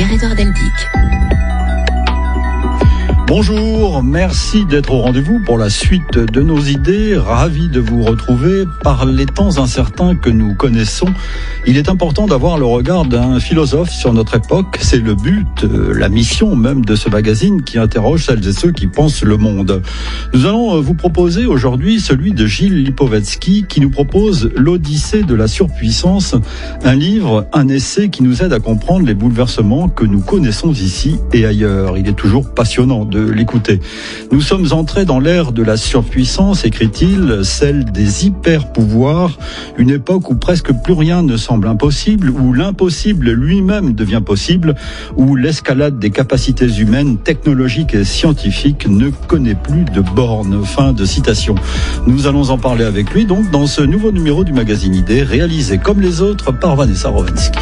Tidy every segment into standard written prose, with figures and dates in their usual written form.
Pierre-Édouard Deldic. Bonjour, merci d'être au rendez-vous pour la suite de nos idées. Ravi de vous retrouver. Par les temps incertains que nous connaissons, il est important d'avoir le regard d'un philosophe sur notre époque. C'est le but, la mission même de ce magazine qui interroge celles et ceux qui pensent le monde. Nous allons vous proposer aujourd'hui celui de Gilles Lipovetsky qui nous propose l'Odyssée de la surpuissance, un livre, un essai qui nous aide à comprendre les bouleversements que nous connaissons ici et ailleurs. Il est toujours passionnant de l'écouter. Nous sommes entrés dans l'ère de la surpuissance, écrit-il, celle des hyper-pouvoirs, une époque où presque plus rien ne semble impossible, où l'impossible lui-même devient possible, où l'escalade des capacités humaines, technologiques et scientifiques ne connaît plus de bornes. Fin de citation. Nous allons en parler avec lui donc dans ce nouveau numéro du magazine Idées, réalisé comme les autres par Vanessa Rowensky.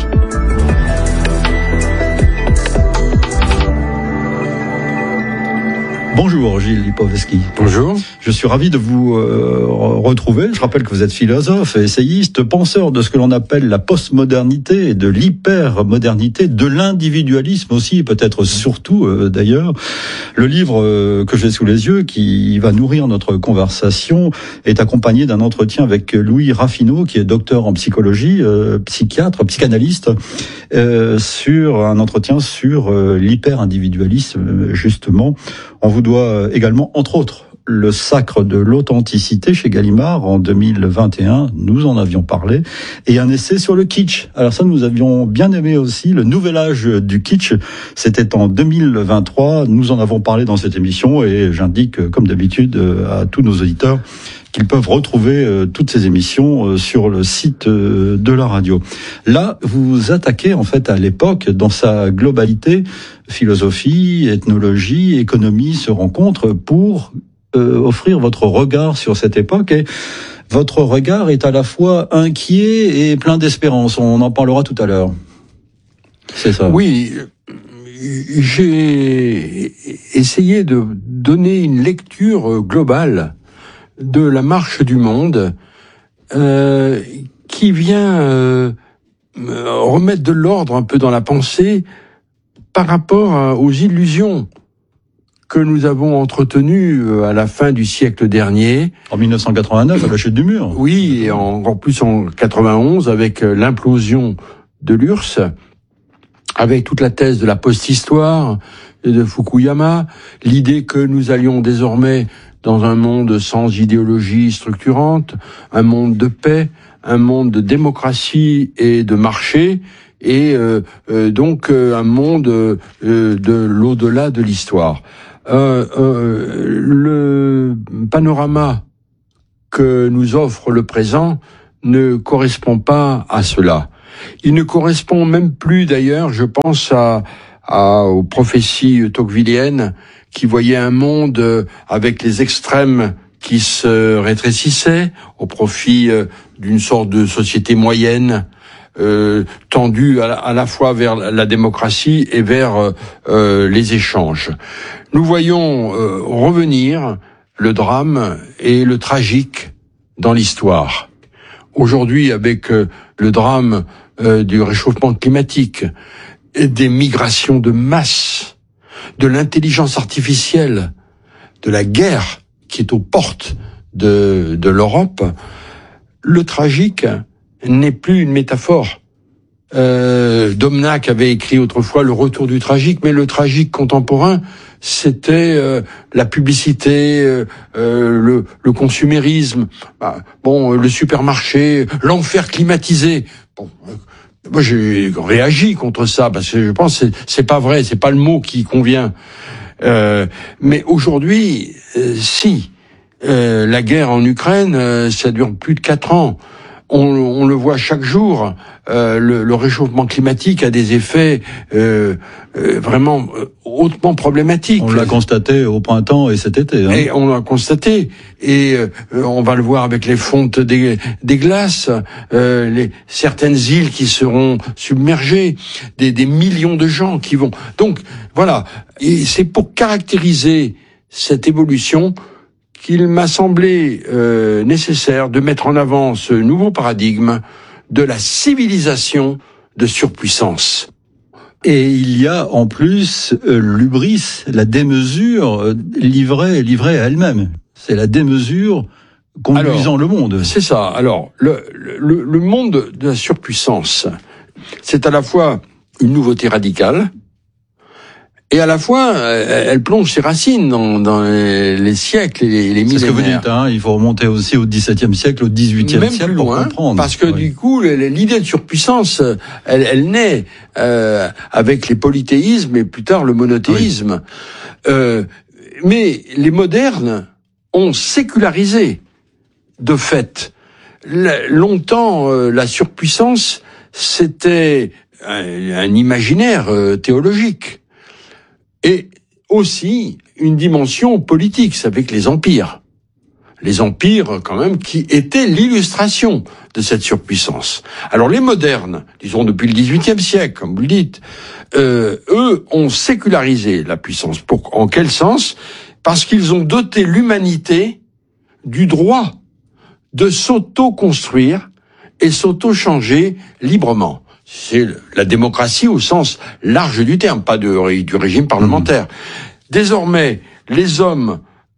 Bonjour Gilles Lipovetsky. Bonjour. Je suis ravi de vous retrouver. Je rappelle que vous êtes philosophe, essayiste, penseur de ce que l'on appelle la postmodernité et de l'hypermodernité, de l'individualisme aussi, et peut-être surtout d'ailleurs. Le livre que j'ai sous les yeux, qui va nourrir notre conversation, est accompagné d'un entretien avec Louis Raffineau, qui est docteur en psychologie, psychiatre, psychanalyste, sur un entretien sur l'hyper-individualisme, justement. On vous doit également, entre autres, le sacre de l'authenticité chez Gallimard en 2021, nous en avions parlé, et un essai sur le kitsch. Alors ça, nous avions bien aimé aussi, le nouvel âge du kitsch, c'était en 2023, nous en avons parlé dans cette émission, et j'indique, comme d'habitude, à tous nos auditeurs qu'ils peuvent retrouver toutes ces émissions sur le site de la radio. Là, vous vous attaquez en fait à l'époque dans sa globalité. Philosophie, ethnologie, économie se rencontrent pour offrir votre regard sur cette époque. Et votre regard est à la fois inquiet et plein d'espérance. On en parlera tout à l'heure. C'est ça. Oui, j'ai essayé de donner une lecture globale de la marche du monde qui vient remettre de l'ordre un peu dans la pensée par rapport aux illusions que nous avons entretenues à la fin du siècle dernier. En 1989, à la chute du mur. Oui, et encore plus en 91 avec l'implosion de l'URSS, avec toute la thèse de la post-histoire de Fukuyama, l'idée que nous allions désormais dans un monde sans idéologie structurante, un monde de paix, un monde de démocratie et de marché, et donc un monde de l'au-delà de l'histoire. Le panorama que nous offre le présent ne correspond pas à cela. Il ne correspond même plus d'ailleurs, je pense aux prophéties tocquevilliennes qui voyaient un monde avec les extrêmes qui se rétrécissaient au profit d'une sorte de société moyenne tendue à la fois vers la démocratie et vers les échanges. Nous voyons revenir le drame et le tragique dans l'histoire. Aujourd'hui, avec le drame du réchauffement climatique, et des migrations de masse, de l'intelligence artificielle, de la guerre qui est aux portes de l'Europe, le tragique n'est plus une métaphore. Domnac avait écrit autrefois le retour du tragique, mais le tragique contemporain, c'était la publicité, le consumérisme, le supermarché, l'enfer climatisé. Moi, j'ai réagi contre ça parce que je pense que c'est pas vrai, c'est pas le mot qui convient. Mais aujourd'hui, la guerre en Ukraine, ça dure plus de 4 ans. On le voit chaque jour. Le réchauffement climatique a des effets vraiment hautement problématiques. On l'a constaté au printemps et cet été. Et on l'a constaté. Et on va le voir avec les fontes des glaces, certaines îles qui seront submergées, des millions de gens qui vont. Donc voilà. Et c'est pour caractériser cette évolution qu'il m'a semblé nécessaire de mettre en avant ce nouveau paradigme de la civilisation de surpuissance. Et il y a en plus l'hubris, la démesure livrée à elle-même. C'est la démesure conduisant le monde. C'est ça. Alors, le monde de la surpuissance, c'est à la fois une nouveauté radicale, et à la fois, elle plonge ses racines dans les siècles et les millénaires. C'est ce que vous dites, hein. Il faut remonter aussi au XVIIe siècle, au XVIIIe siècle pour comprendre. Parce que du coup, l'idée de surpuissance, elle naît avec les polythéismes et plus tard le monothéisme. Oui. Mais les modernes ont sécularisé, de fait. Longtemps, la surpuissance, c'était un imaginaire théologique. Et aussi une dimension politique, c'est avec les empires. Les empires, quand même, qui étaient l'illustration de cette surpuissance. Alors les modernes, disons depuis le XVIIIe siècle, comme vous le dites, eux ont sécularisé la puissance. En quel sens ? Parce qu'ils ont doté l'humanité du droit de s'auto-construire et s'auto-changer librement. C'est la démocratie au sens large du terme, pas du régime parlementaire. Désormais, les hommes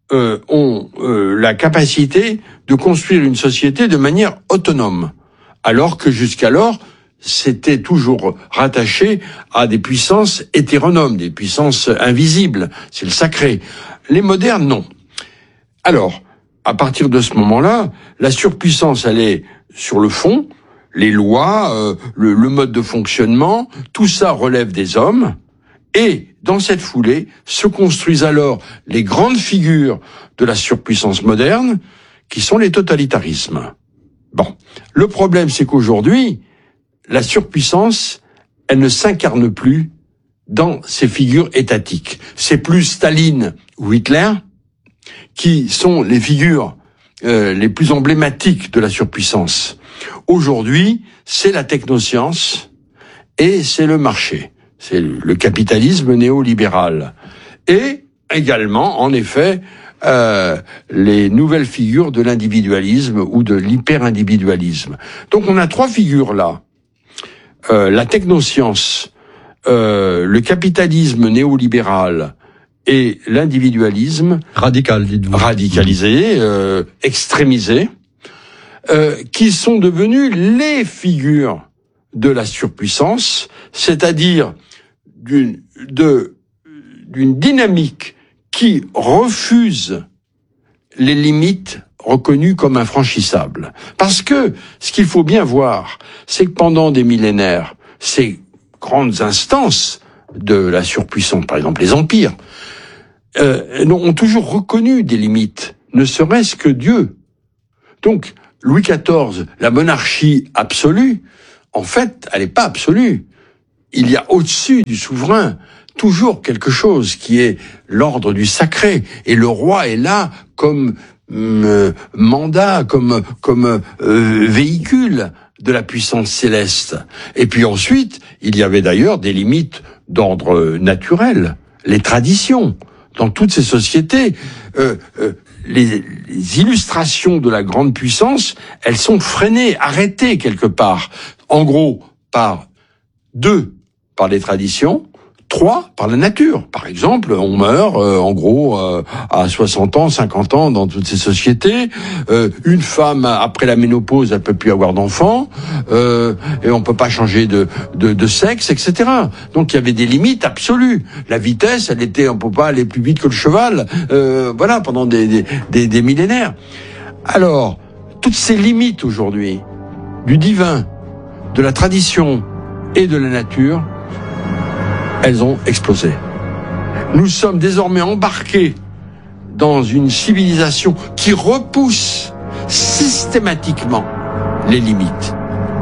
ont la capacité de construire une société de manière autonome, alors que jusqu'alors, c'était toujours rattaché à des puissances hétéronomes, des puissances invisibles, c'est le sacré. Les modernes, non. Alors, à partir de ce moment-là, la surpuissance, elle est sur le fond. Les lois, le mode de fonctionnement, tout ça relève des hommes. Et dans cette foulée, se construisent alors les grandes figures de la surpuissance moderne, qui sont les totalitarismes. Bon, le problème, c'est qu'aujourd'hui, la surpuissance, elle ne s'incarne plus dans ces figures étatiques. C'est plus Staline ou Hitler qui sont les figures les plus emblématiques de la surpuissance. Aujourd'hui, c'est la technoscience et c'est le marché. C'est le capitalisme néolibéral. Et également, en effet, les nouvelles figures de l'individualisme ou de l'hyper-individualisme. Donc on a trois figures là. La technoscience, le capitalisme néolibéral et l'individualisme radical, dites-vous. Radicalisé, extrémisé, qui sont devenus les figures de la surpuissance, c'est-à-dire d'une dynamique qui refuse les limites reconnues comme infranchissables. Parce que ce qu'il faut bien voir, c'est que pendant des millénaires, ces grandes instances de la surpuissance, par exemple les empires, ont toujours reconnu des limites, ne serait-ce que Dieu. Donc, Louis XIV, la monarchie absolue, en fait, elle n'est pas absolue. Il y a au-dessus du souverain toujours quelque chose qui est l'ordre du sacré. Et le roi est là comme mandat, comme véhicule de la puissance céleste. Et puis ensuite, il y avait d'ailleurs des limites d'ordre naturel, les traditions. Dans toutes ces sociétés, les illustrations de la grande puissance, elles sont freinées, arrêtées quelque part. En gros, par les traditions, 3, par la nature. Par exemple, on meurt, en gros, à 60 ans, 50 ans dans toutes ces sociétés. Une femme, après la ménopause, elle peut plus avoir d'enfants, et on peut pas changer de sexe, etc. Donc il y avait des limites absolues. La vitesse, on peut pas aller plus vite que le cheval, voilà, pendant des millénaires. Alors, toutes ces limites aujourd'hui, du divin, de la tradition et de la nature, elles ont explosé. Nous sommes désormais embarqués dans une civilisation qui repousse systématiquement les limites.